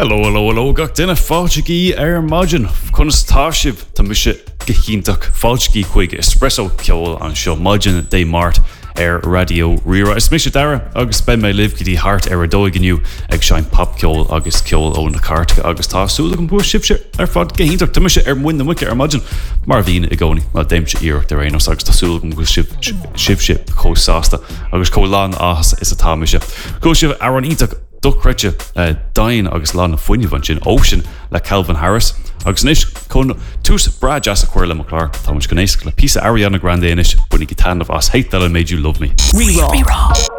Hello, gach duine fáilteí maidin chunas táisibh tá mise githíntaach fáilteí chuig espresso ceol an seo maidin dé mart radio rira. Is mise dara agus ben mé liv gotí hart a dóiginiu ag sein pop ceol agus ceol ó na cartcha agus tásúla an bú sibse fád githíntaach tá mise muin na muice maidin mar bhín i gcónaí má déimse íireach de rénos agus tásúla go sibse chósásta agus cólán áhas is a táise. Có sibh an ítach Duchreite dain agus lá na foiine van sin Ocean le Calvin Harris agus níos chun tús bra jazz a chuirla McClár tá muid go nééis le písa Ariana Grande inis bunig gitánmh as Hate That I Made You Love Me. Rerá.